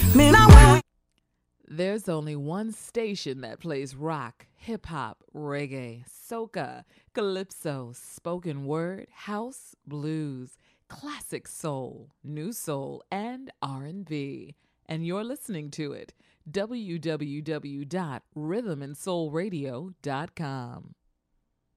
Man, I want. There's only one station that plays rock, hip hop, reggae, soca, calypso, spoken word, house, blues, classic soul, new soul, and R&B. And you're listening to it. www.rhythmandsoulradio.com.